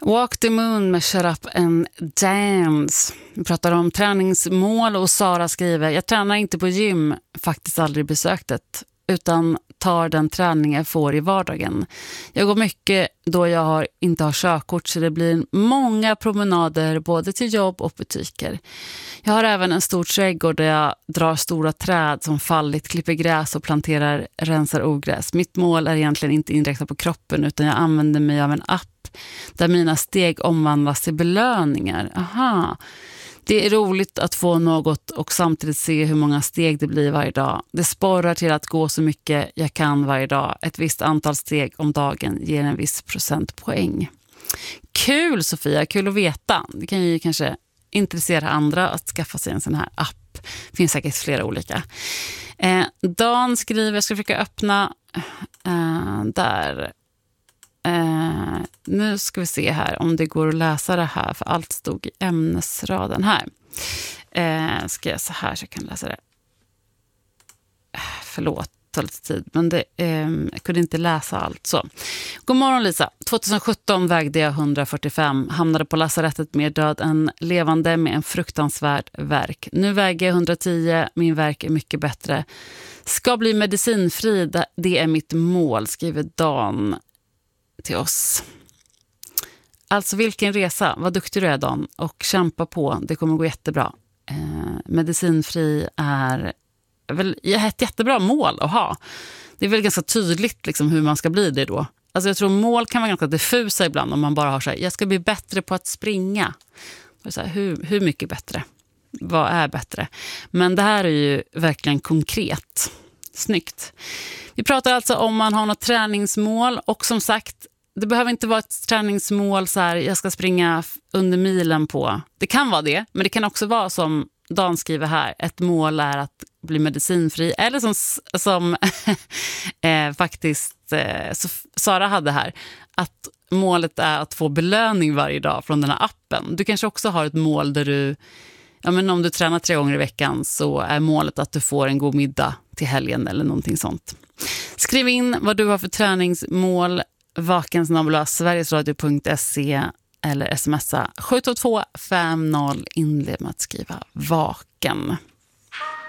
Walk the Moon med Shut Up and Dance. Vi pratar om träningsmål och Sara skriver: jag tränar inte på gym, faktiskt aldrig besökt det, utan tar den träning jag får i vardagen. Jag går mycket då jag inte har körkort, så det blir många promenader både till jobb och butiker. Jag har även en stor trädgård där jag drar stora träd som fallit, klipper gräs och rensar ogräs. Mitt mål är egentligen inte inriktat på kroppen, utan jag använder mig av en app där mina steg omvandlas till belöningar. Aha. Det är roligt att få något och samtidigt se hur många steg det blir varje dag. Det sporrar till att gå så mycket jag kan varje dag. Ett visst antal steg om dagen ger en viss procentpoäng. Kul, Sofia, kul att veta. Det kan ju kanske intressera andra att skaffa sig en sån här app. Det finns säkert flera olika. Dan skriver, jag ska försöka öppna där. Nu ska vi se här om det går att läsa det här, för allt stod i ämnesraden här. Ska jag så här så jag kan läsa det. Förlåt, det tar lite tid, men jag kunde inte läsa allt så. God morgon Lisa. 2017 vägde jag 145, hamnade på lasarettet mer död än levande med en fruktansvärd värk. Nu väger jag 110, min värk är mycket bättre. Ska bli medicinfri, det är mitt mål, skriver Dan till oss. Alltså vilken resa, vad duktig du är Dan, och kämpa på, det kommer gå jättebra. Medicinfri är väl ett jättebra mål att ha. Det är väl ganska tydligt liksom hur man ska bli det då. Alltså jag tror mål kan vara ganska diffusa ibland om man bara har så här: jag ska bli bättre på att springa. Så här, hur mycket bättre? Vad är bättre? Men det här är ju verkligen konkret. Snyggt. Vi pratar alltså om man har något träningsmål, och som sagt, det behöver inte vara ett träningsmål så här, jag ska springa under milen på. Det kan vara det, men det kan också vara som Dan skriver här, ett mål är att bli medicinfri, eller som faktiskt Sara hade här, att målet är att få belöning varje dag från den här appen. Du kanske också har ett mål där du, ja men om du tränar 3 gånger i veckan så är målet att du får en god middag till helgen eller någonting sånt. Skriv in vad du har för träningsmål, vakensnabel@sverigesradio.se eller smsa 72250, inled med att skriva vaken.